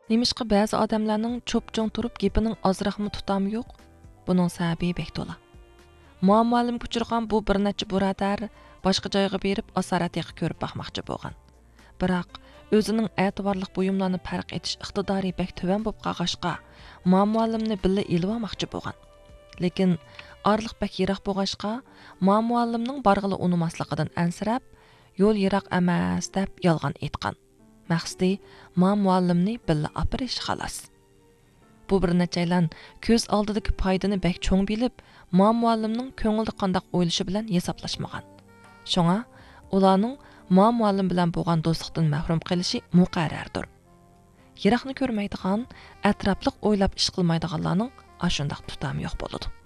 Немишqa ba'zi odamlarning cho'pchong turib gepining ozroqmi tutamı yo'q? Buning sababi bek to'la. Muammolimga uchirgan bu bir necha birodar boshqa joyga berib asorat yiqib ko'rib baxmoqchi bo'lgan. Biroq o'zining e'tiborli buyumlarni farq etish iqtidori bek tuvan bo'lib qolg'ashqa, muammolimni billa ilib olmoqchi bo'lgan. Lekin orliq bek yiroq bo'lg'ashqa, muammolimning borg'ili unumasligidan ansirab, yo'l yiroq emas deb yolg'on aytgan. Maqsadi muallimni billa apirish xolos. Bu bir nechaylan ko'z oldidagi foydani bek cho'ng bilib, muallimning ko'ngilda qandoq o'ylashi bilan hisoblashmagan. Shunga ularning muallim bilan bo'lgan do'stlikdan mahrum qilishi muqarrardir. Yiroqni ko'rmaydigan, atrofliq o'ylab ish qilmaydiganlarning ashundaq tutami yo'q bo'ladi.